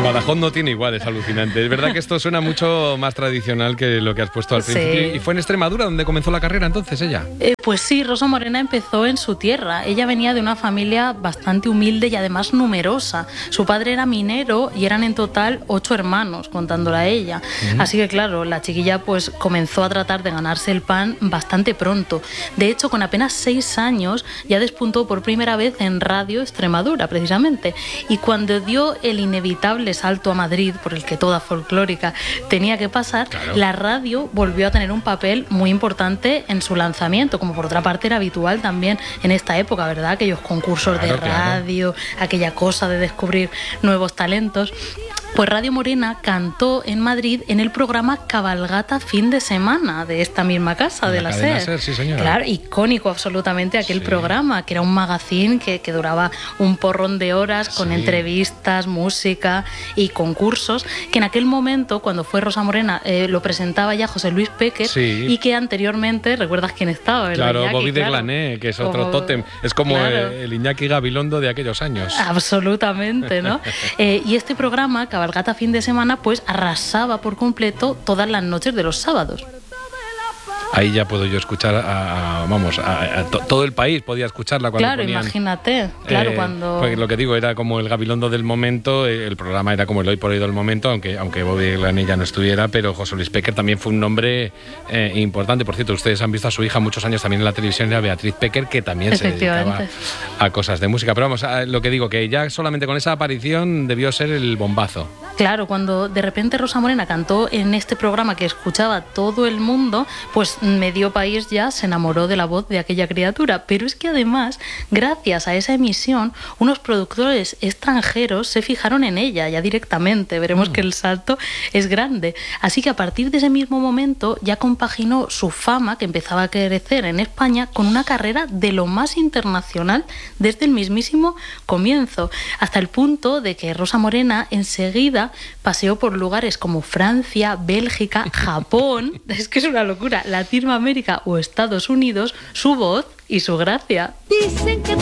Badajoz no tiene igual, es alucinante. Es verdad que esto suena mucho más tradicional que lo que has puesto al principio. ¿Y fue en Extremadura donde comenzó la carrera entonces ella? Pues sí, Rosa Morena empezó en su tierra. Ella venía de una familia bastante humilde y además numerosa. Su padre era minero y eran en total 8 hermanos, contándola a ella. Así que claro, la chiquilla pues comenzó a tratar de ganarse el pan bastante pronto. De hecho, con apenas 6 años ya despuntó por primera vez en Radio Extremadura, precisamente. Y cuando dio el inevitable salto a Madrid, por el que toda folclórica tenía que pasar, claro, la radio volvió a tener un papel muy importante en su lanzamiento, como por otra parte era habitual también en esta época, ¿verdad? Aquellos concursos de radio, aquella cosa de descubrir nuevos talentos. Pues Radio Morena cantó en Madrid en el programa Cabalgata Fin de Semana de esta misma casa, de la SER. Sí, señora. Claro, icónico absolutamente aquel programa, que era un magazine que duraba un porrón de horas con entrevistas, música y concursos, que en aquel momento, cuando fue Rosa Morena, lo presentaba ya José Luis Péquer y que anteriormente, ¿recuerdas quién estaba? Claro, Iñaki, Bobby de Glané, que es otro tótem. Es como el Iñaki Gabilondo de aquellos años. Absolutamente, ¿no? Y este programa, Cabalgata Fin de Semana, pues arrasaba por completo todas las noches de los sábados. Ahí ya puedo yo escuchar todo el país podía escucharla cuando claro, ponían, imagínate, claro, cuando... Pues lo que digo, era como el Gabilondo del momento, el programa era como el hoy por hoy del momento, aunque Bobby Glané ya no estuviera, pero José Luis Péquer también fue un nombre importante. Por cierto, ustedes han visto a su hija muchos años también en la televisión, era Beatriz Péquer, que también se dedicaba a cosas de música. Pero vamos, lo que digo, que ya solamente con esa aparición debió ser el bombazo. Claro, cuando de repente Rosa Morena cantó en este programa que escuchaba todo el mundo, pues medio país ya se enamoró de la voz de aquella criatura. Pero es que además, gracias a esa emisión, unos productores extranjeros se fijaron en ella ya directamente. Veremos que el salto es grande. Así que a partir de ese mismo momento ya compaginó su fama, que empezaba a crecer en España, con una carrera de lo más internacional desde el mismísimo comienzo, hasta el punto de que Rosa Morena enseguida paseó por lugares como Francia, Bélgica, Japón, es que es una locura, Latinoamérica o Estados Unidos, su voz y su gracia. Dicen que